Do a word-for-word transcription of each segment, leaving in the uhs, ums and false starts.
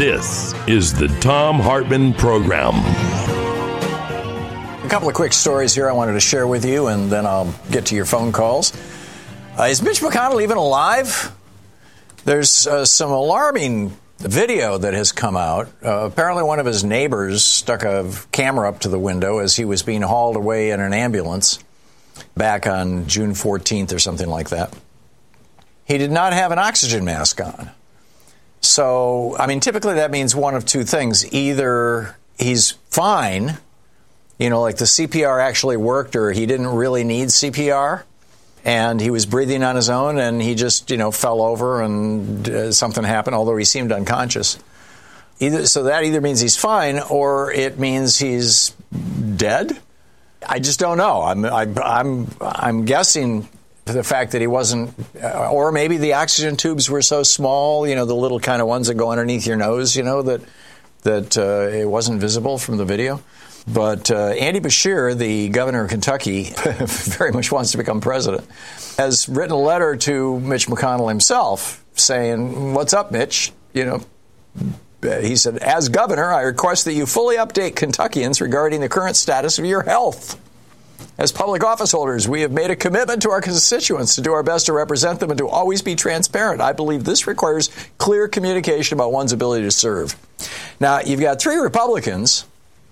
This is the Thom Hartmann Program. A couple of quick stories here I wanted to share with you, and then I'll get to your phone calls. Uh, is Mitch McConnell even alive? There's uh, some alarming video that has come out. Uh, apparently one of his neighbors stuck a camera up to the window as he was being hauled away in an ambulance back on June fourteenth or something like that. He did not have an oxygen mask on. So, I mean, typically that means one of two things. Either he's fine, you know, like the C P R actually worked, or he didn't really need C P R, and he was breathing on his own, and he just, you know, fell over and uh, something happened, although he seemed unconscious. Either, so that either means he's fine, or it means he's dead. I just don't know. I'm I, I'm I'm guessing the fact that he wasn't, uh, or maybe the oxygen tubes were so small, you know, the little kind of ones that go underneath your nose, you know, that that uh, it wasn't visible from the video. But uh, Andy Beshear, the governor of Kentucky, very much wants to become president, has written a letter to Mitch McConnell himself saying, "What's up, Mitch?" You know, he said, "As governor, I request that you fully update Kentuckians regarding the current status of your health. As public office holders, we have made a commitment to our constituents to do our best to represent them and to always be transparent. I believe this requires clear communication about one's ability to serve." Now, you've got three Republicans.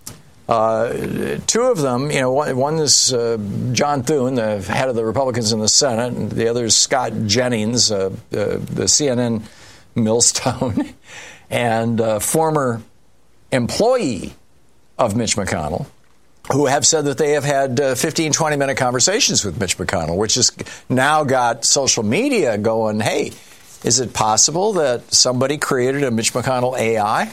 Uh, two of them, you know, one, one is uh, John Thune, the head of the Republicans in the Senate, and the other is Scott Jennings, uh, uh, the C N N millstone, and uh, former employee of Mitch McConnell, who have said that they have had uh, fifteen, twenty-minute conversations with Mitch McConnell, which has now got social media going, hey, is it possible that somebody created a Mitch McConnell A I?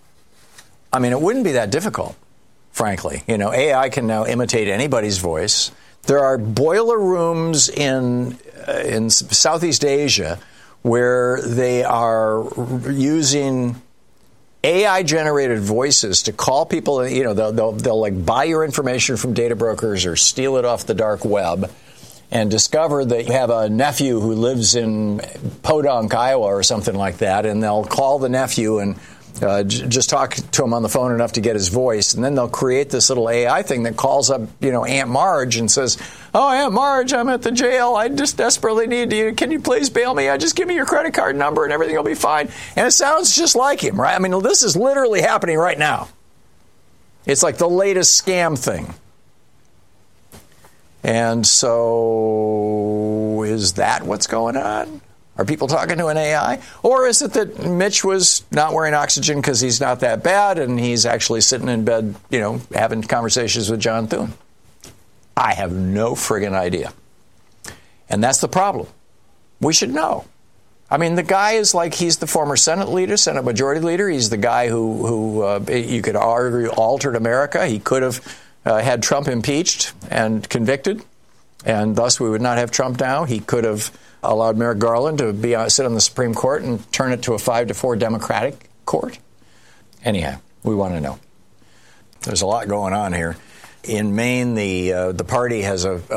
I mean, it wouldn't be that difficult. Frankly, you know, A I can now imitate anybody's voice. There are boiler rooms in uh, in Southeast Asia where they are using A I-generated voices to call people. You know, they'll, they'll they'll like buy your information from data brokers or steal it off the dark web, and discover that you have a nephew who lives in Podunk, Iowa, or something like that, and they'll call the nephew and Uh, j- just talk to him on the phone enough to get his voice, and then they'll create this little A I thing that calls up, you know, Aunt Marge and says, "Oh, Aunt Marge, I'm at the jail. I just desperately need you. Can you please bail me? I just give me your credit card number and everything will be fine." And it sounds just like him, right? I mean, this is literally happening right now. It's like the latest scam thing. And so, is that what's going on? Are people talking to an A I? Or is it that Mitch was not wearing oxygen because he's not that bad and he's actually sitting in bed, you know, having conversations with John Thune? I have no friggin' idea. And that's the problem. We should know. I mean, the guy is like, he's the former Senate leader, Senate Majority Leader. He's the guy who, who uh, you could argue, altered America. He could have uh, had Trump impeached and convicted, and thus we would not have Trump now. He could have allowed Merrick Garland to be uh, sit on the Supreme Court and turn it to a five to four Democratic court. Anyhow, we want to know. There's a lot going on here. In Maine, the uh, the party has a